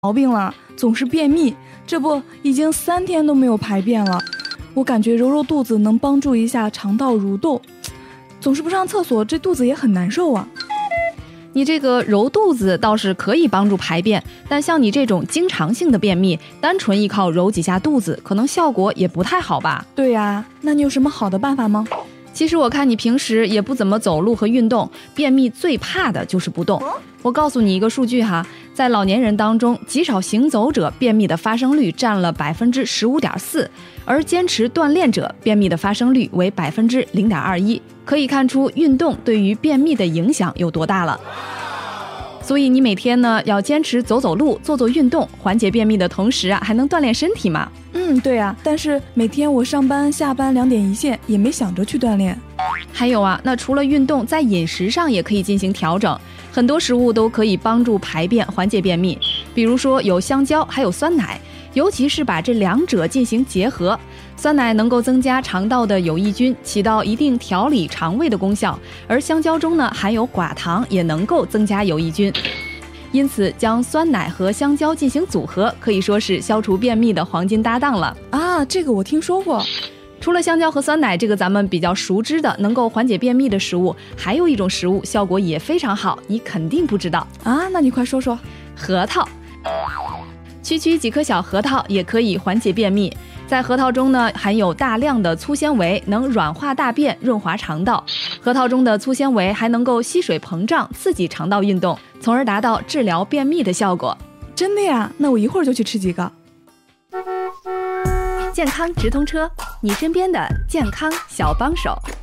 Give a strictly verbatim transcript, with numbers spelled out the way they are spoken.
毛病了，总是便秘，这不已经三天都没有排便了。我感觉揉揉肚子能帮助一下肠道蠕动，总是不上厕所，这肚子也很难受啊。 你这个揉肚子倒是可以帮助排便，但像你这种经常性的便秘，单纯依靠揉几下肚子，可能效果也不太好吧？ 对呀，那你有什么好的办法吗？ 其实我看你平时也不怎么走路和运动，便秘最怕的就是不动。我告诉你一个数据哈，在老年人当中，极少行走者便秘的发生率占了百分之十五点四，而坚持锻炼者便秘的发生率为百分之零点二一。可以看出运动对于便秘的影响有多大了。所以你每天呢要坚持走走路，做做运动，缓解便秘的同时啊，还能锻炼身体嘛。 嗯，对啊，但是每天我上班下班两点一线，也没想着去锻炼。 还有啊，那除了运动，在饮食上也可以进行调整，很多食物都可以帮助排便，缓解便秘。比如说有香蕉，还有酸奶，尤其是把这两者进行结合。酸奶能够增加肠道的有益菌，起到一定调理肠胃的功效，而香蕉中呢含有寡糖，也能够增加有益菌。因此将酸奶和香蕉进行组合，可以说是消除便秘的黄金搭档了啊。这个我听说过。 除了香蕉和酸奶这个咱们比较熟知的能够缓解便秘的食物，还有一种食物效果也非常好，你肯定不知道啊。那你快说说。 核桃。区区几颗小核桃也可以缓解便秘。在核桃中呢，含有大量的粗纤维，能软化大便，润滑肠道。核桃中的粗纤维还能够吸水膨胀，刺激肠道运动，从而达到治疗便秘的效果。 真的呀？那我一会儿就去吃几个。 健康直通车，你身边的健康小帮手。